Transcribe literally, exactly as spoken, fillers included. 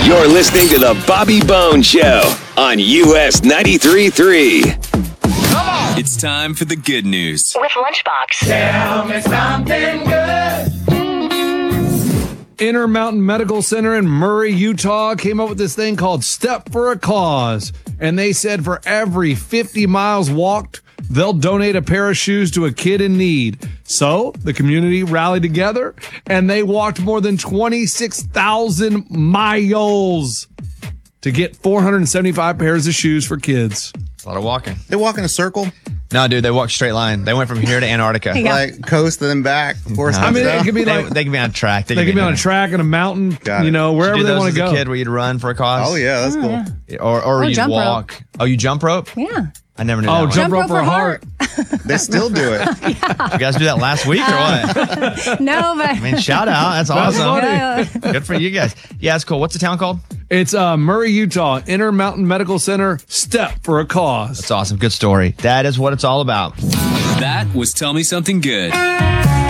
You're listening to The Bobby Bone Show on U S ninety-three point three. It's time for the good news with Lunchbox. Tell me something good. Intermountain Medical Center in Murray, Utah came up with this thing called Step for a Cause. And they said for every fifty miles walked, they'll donate a pair of shoes to a kid in need. So the community rallied together and they walked more than twenty-six thousand miles to get four hundred seventy-five pairs of shoes for kids. A lot of walking. They walk in a circle? No, dude, they walk straight line. They went from here to Antarctica. Yeah. Like coast and then back. Horse I mean, it could be they, like they can be on a track. They, they could be on a track and a mountain, Got you it. know, wherever they want to go. As a kid, where you'd run for a cause. Oh yeah, that's Oh, cool. yeah. Or or Oh, you'd jump walk. rope. Oh, you jump rope? Yeah. I never knew Oh, that. jump rope for a heart. They still do it. You guys do that last week or what? No, but I mean, shout out. That's That's awesome. funny. Good for you guys. Yeah, that's cool. What's the town called? It's uh, Murray, Utah, Intermountain Medical Center, Step for a Cause. That's awesome. Good story. That is what it's all about. That was Tell Me Something Good.